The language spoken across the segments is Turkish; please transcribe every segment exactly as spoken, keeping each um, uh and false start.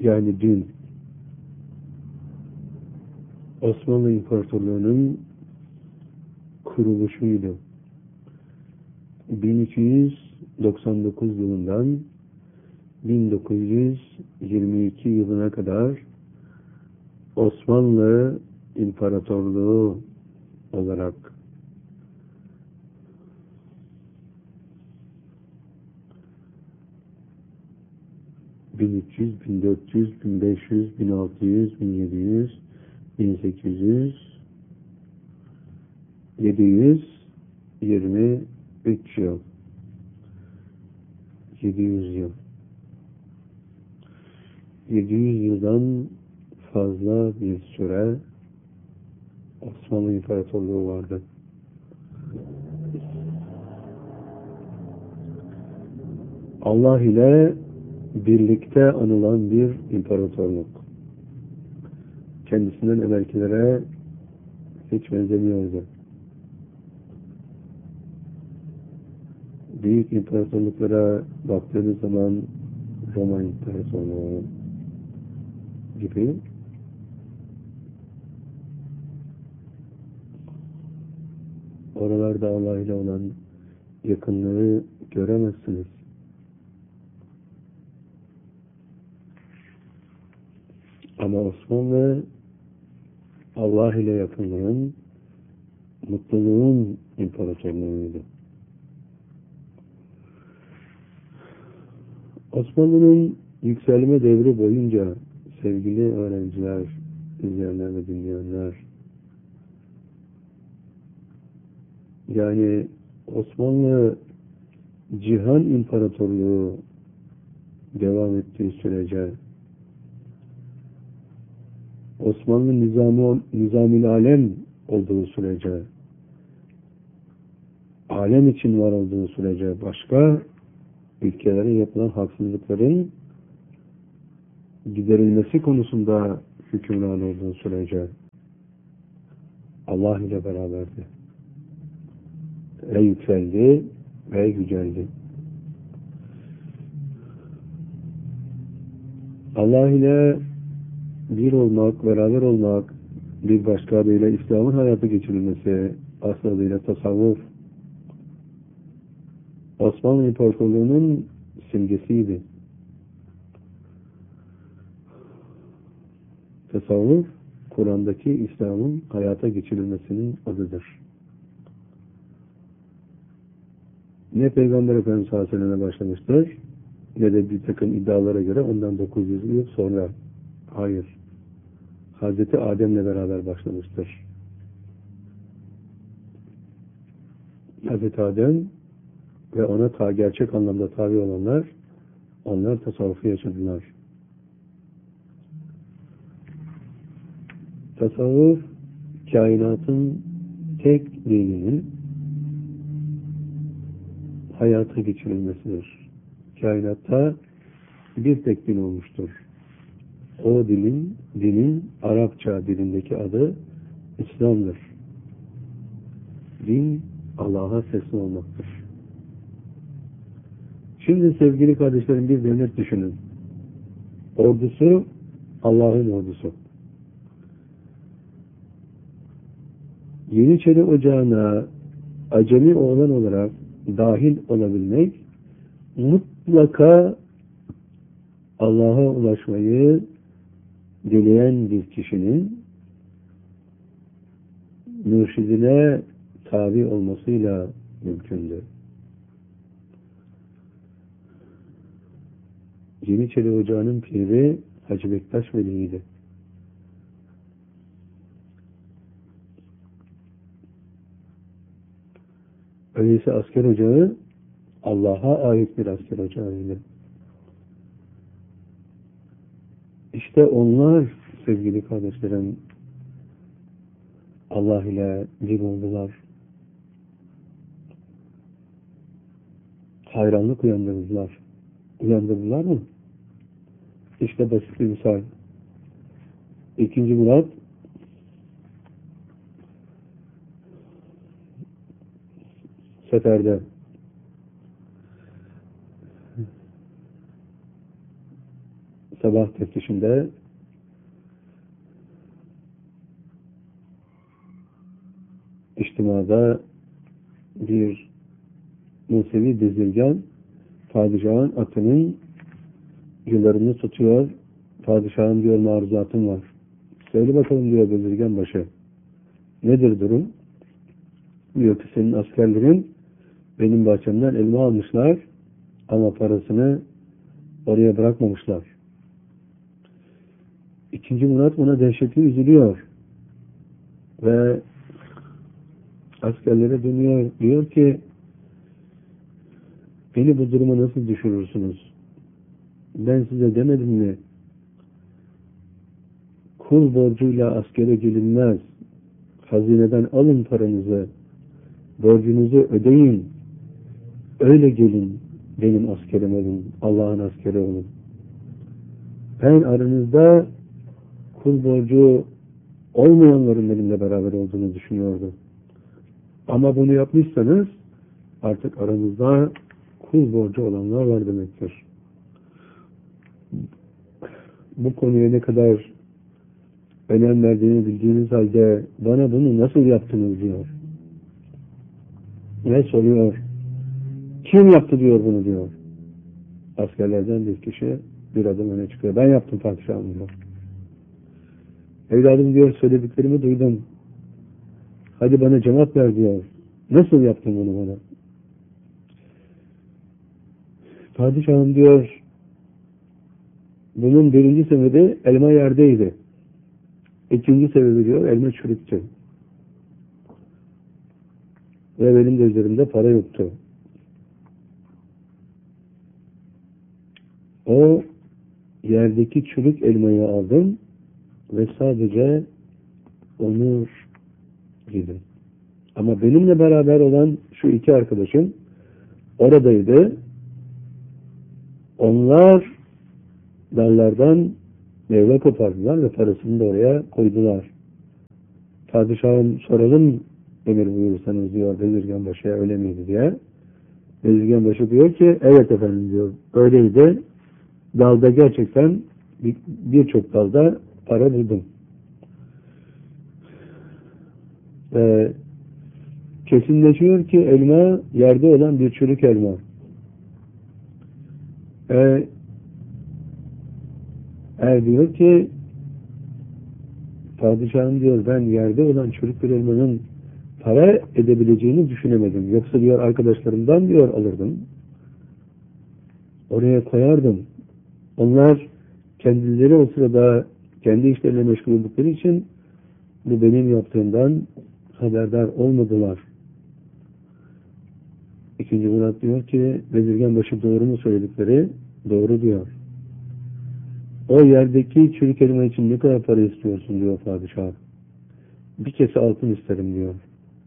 yani dün Osmanlı İmparatorluğu'nun kuruluşuydu. bin iki yüz doksan dokuz yılından bin dokuz yüz yirmi iki yılına kadar Osmanlı İmparatorluğu olarak bin üç yüz, bin dört yüz, bin beş yüz, bin altı yüz, bin yedi yüz, bin sekiz yüz, yedi yüz yirmi üç yıl. yedi yüz yıl. yedi yüz yıldan fazla bir süre Osmanlı İmparatorluğu vardı. Allah ile birlikte anılan bir imparatorluk. Kendisinden evvelkilere hiç benzemiyordu. Büyük imparatorluklara baktığınız zaman Roma İmparatorluğu gibi oralarda Allah ile olan yakınlığı göremezsiniz. Ama Osmanlı Allah ile yakınlığın, mutluluğun imparatorluğuydu. Osmanlı'nın yükselme devri boyunca sevgili öğrenciler, izleyenler ve dinleyenler, yani Osmanlı Cihan İmparatorluğu devam ettiği sürece, Osmanlı nizamı, nizamül alem olduğu sürece, alem için var olduğu sürece, başka ülkelere yapılan haksızlıkların giderilmesi konusunda hükümran olduğu sürece Allah ile beraberdi. Ve yükseldi ve yüceldi. Allah ile bir olmak, beraber olmak, bir başka adıyla İslam'ın hayata geçirilmesi, asıl adıyla tasavvuf, Osmanlı İmparatorluğu'nun simgesiydi. Tasavvuf, Kur'an'daki İslam'ın hayata geçirilmesinin adıdır. Ne Peygamber Efendimiz sallallahu aleyhi ve sellem'e başlamıştır, ne de bir takım iddialara göre ondan dokuz yüz yıl sonra. Hayır. Hazreti Adem'le beraber başlamıştır. Hazreti Adem ve ona ta gerçek anlamda tabi olanlar, onlar tasavvufu yaşadılar. Tasavvuf, kainatın tek dininin hayata geçirilmesidir. Kainatta bir tek din olmuştur. O dinin, dinin Arapça dilindeki adı İslam'dır. Din, Allah'a teslim olmaktır. Şimdi sevgili kardeşlerim, bir devlet düşünün. Ordusu, Allah'ın ordusu. Yeniçeri Ocağı'na acemi oğlan olarak dahil olabilmek, mutlaka Allah'a ulaşmayı dileyen bir kişinin mürşidine tabi olmasıyla mümkündür. Yeniçeri Ocağı'nın piri Hacı Bektaş Veli'ydi. Öyleyse asker ocağı Allah'a ait bir asker ocağıydı. İşte onlar sevgili kardeşlerim Allah ile bir oldular. Hayranlık uyandırdılar. Uyandırdılar mı? İşte basit bir misal. İkinci Murat seferde sabah teftişinde içtimada bir Musevi bezirgan padişahın atının yıllarını tutuyor. Padişahın diyor maruzatım var. Söyle bakalım diyor bezirgan başı. Nedir durum? Diyor ki senin askerlerin benim bahçemden elma almışlar ama parasını oraya bırakmamışlar. İkinci Murat buna dehşetli üzülüyor ve askerlere dönüyor. Diyor ki beni bu duruma nasıl düşürürsünüz? Ben size demedim mi? Kul borcuyla askere gelinmez. Hazineden alın paranızı, borcunuzu ödeyin. Öyle gelin, benim askerim olun, Allah'ın askeri olun. Ben aranızda kul borcu olmayanların benimle beraber olduğunu düşünüyordum. Ama bunu yapmışsanız artık aranızda kul borcu olanlar var demektir. Bu konuya ne kadar önem verdiğini bildiğiniz halde bana bunu nasıl yaptınız diyor. Ve soruyor. Kim yaptı diyor bunu diyor. Askerlerden bir kişi bir adım öne çıkıyor. Ben yaptım padişahım diyor. Evladım diyor söylediklerimi duydum. Hadi bana cevap ver diyor. Nasıl yaptın bunu bana? Padişahım diyor bunun birinci sebebi elma yerdeydi. İkinci sebebi diyor elma çürüktü. Ve benim de üzerimde para yoktu. O yerdeki çürük elmayı aldım ve sadece onu yedim. Ama benimle beraber olan şu iki arkadaşım oradaydı. Onlar dallardan meyve kopardılar ve parasını da oraya koydular. Padişahım soralım emir buyurursanız diyor bezirgan başıya öyle miydi diye. Bezirgan başı diyor ki evet efendim diyor. Öyleydi. Dalda gerçekten birçok dalda para buldum. Ee, kesinleşiyor ki elma yerde olan bir çürük elma. Ee, eğer diyor ki padişahım diyor ben yerde olan çürük bir elmanın para edebileceğini düşünemedim. Yoksa diyor arkadaşlarımdan diyor alırdım. Oraya koyardım. Onlar kendileri o sırada kendi işlerine meşgul oldukları için bu benim yaptığımdan haberdar olmadılar. İkinci Murat diyor ki bezirgan başı doğru mu söyledikleri? Doğru diyor. O yerdeki çürük elma için ne kadar para istiyorsun diyor padişah. Bir kese altın isterim diyor.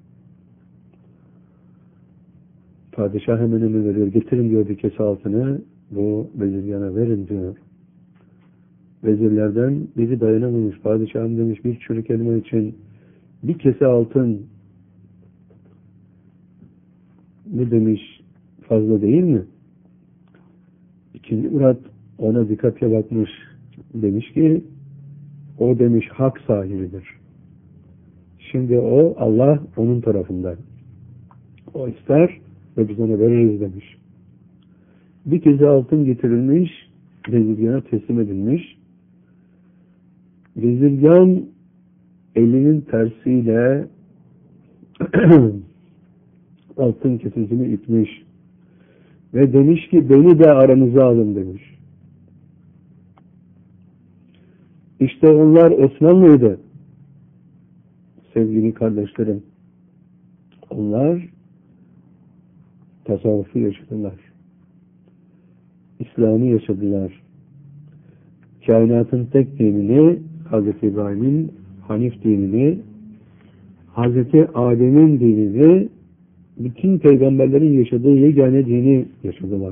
Padişah hemen emir veriyor. Getirin diyor bir kese altını bu bezirgana verin diyor. Vezirlerden biri dayanamamış. Padişahım demiş bir çürük elma için bir kese altın ne demiş fazla değil mi? İkinci Murat ona dikkatle bakmış. Demiş ki o demiş hak sahibidir. Şimdi o Allah onun tarafından. O ister ve biz ona veririz demiş. Bir kese altın getirilmiş, vezirgana teslim edilmiş. Vezirgan elinin tersiyle altın kesesini itmiş ve demiş ki beni de aranıza alın demiş. İşte onlar Osmanlıydı. Sevgili kardeşlerim. Onlar tasavvufu yaşadılar. İslam'ı yaşadılar. Kainatın tek dinini, Hazreti İbrahim'in Hanif dinini, Hazreti Adem'in dinini, bütün peygamberlerin yaşadığı yegane dini yaşadılar.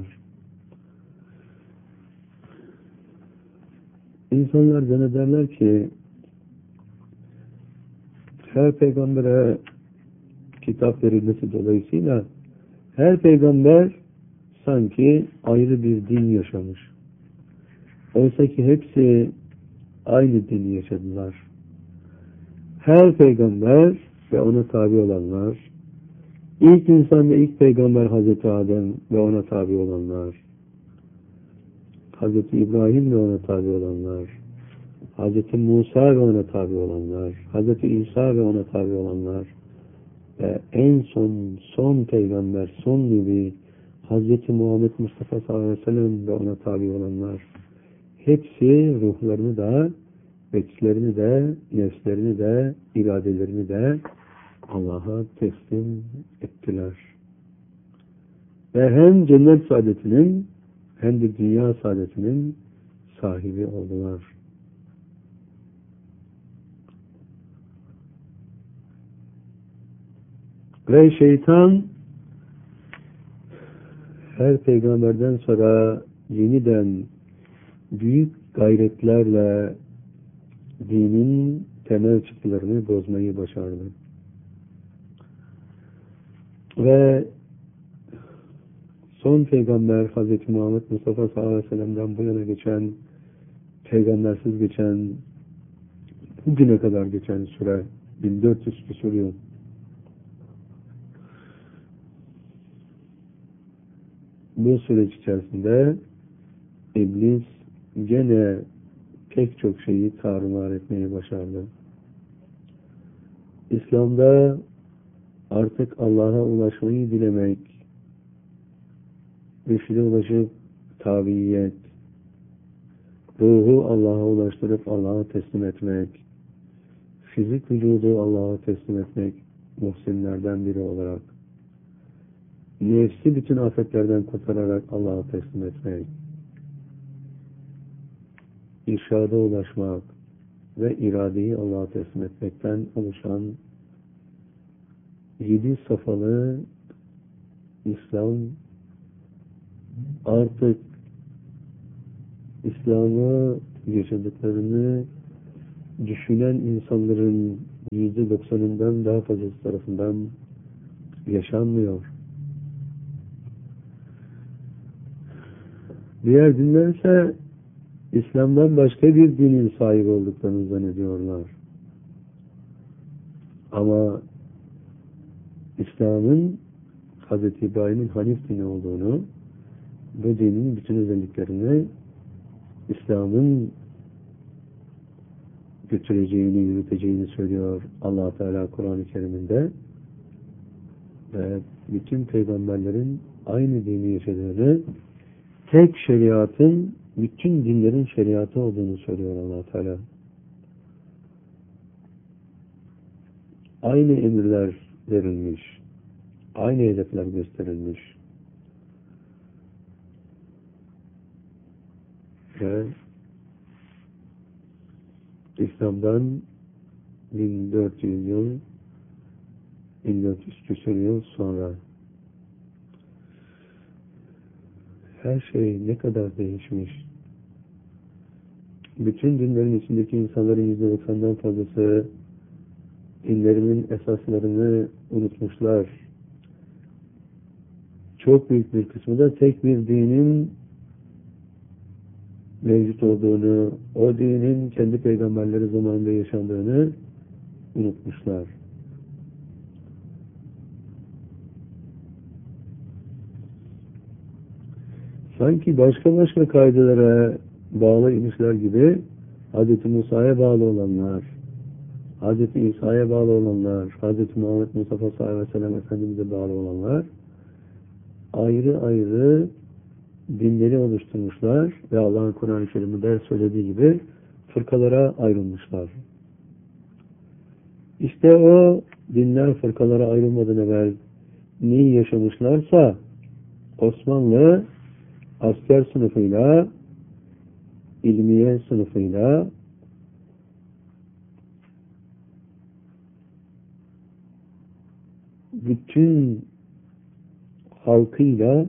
İnsanlar zannederler ki her peygambere kitap verilmesi dolayısıyla her peygamber sanki ayrı bir din yaşamış. Oysa ki hepsi aynı dini yaşadılar. Her peygamber ve ona tabi olanlar, ilk insan ve ilk peygamber Hazreti Adem ve ona tabi olanlar, Hazreti İbrahim ve ona tabi olanlar, Hazreti Musa ve ona tabi olanlar, Hazreti İsa ve ona tabi olanlar ve en son son peygamber, son nebi Hazreti Muhammed Mustafa sallallahu aleyhi ve sellem ve ona tabi olanlar, hepsi ruhlarını da, bekçilerini de, nefslerini de, iradelerini de Allah'a teslim ettiler. Ve hem cennet saadetinin hem de dünya saadetinin sahibi oldular. Ve şeytan her peygamberden sonra yeniden büyük gayretlerle dinin temel çıktılarını bozmayı başardı. Ve son peygamber Hazreti Muhammed Mustafa sallallahu aleyhi ve sellem'den bu yana geçen, peygambersiz geçen, bugüne kadar geçen süre bin dört yüz küsur yıl. Bu süreç içerisinde İblis gene pek çok şeyi tarumar etmeyi başardı. İslam'da artık Allah'a ulaşmayı dilemek, mürşide ulaşıp tabiyet, ruhu Allah'a ulaştırıp Allah'a teslim etmek, fizik vücudu Allah'a teslim etmek muhsinlerden biri olarak, nefsi bütün afetlerden kurtararak Allah'a teslim etmek, irşada ulaşmak ve iradeyi Allah'a teslim etmekten oluşan yedi safhalı İslam artık İslam'ı yaşadıklarını düşünen insanların yüzde doksanından daha fazlası tarafından yaşanmıyor. Diğer dinler ise İslam'dan başka bir dinin sahibi olduklarını zannediyorlar. Ama İslam'ın Hazreti İbrahim'in Hanif dini olduğunu, bu dinin bütün özelliklerini İslam'ın götüreceğini, yürüteceğini söylüyor Allah Teala Kur'an-ı Kerim'inde ve bütün peygamberlerin aynı dini yaşadığını, tek şeriatın bütün dinlerin şeriatı olduğunu söylüyor Allah Teala. Aynı emirler verilmiş, aynı hedefler gösterilmiş ve İslam'dan bin dört yüz yıl, bin dört yüz küsur yıl sonra her şey ne kadar değişmiş. Bütün dinlerin içindeki insanların yüzde doksandan fazlası dinlerinin esaslarını unutmuşlar. Çok büyük bir kısmı da tek bir dinin mevcut olduğunu, o dinin kendi peygamberleri zamanında yaşandığını unutmuşlar. Sanki başka başka kaidelere bağlı imişler gibi Hz. Musa'ya bağlı olanlar, Hz. İsa'ya bağlı olanlar, Hz. Muhammed Mustafa sallallahu aleyhi ve sellem Efendimiz'e bağlı olanlar ayrı ayrı dinleri oluşturmuşlar ve Allah'ın Kur'an-ı Kerim'de söylediği gibi fırkalara ayrılmışlar. İşte o dinler fırkalara ayrılmadan evvel neyi yaşamışlarsa Osmanlı asker sınıfıyla, ilmiye sınıfıyla, bütün halkıyla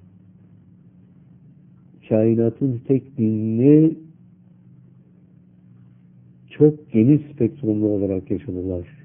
kainatın tek dinini çok geniş spektrumlu olarak yaşadılar.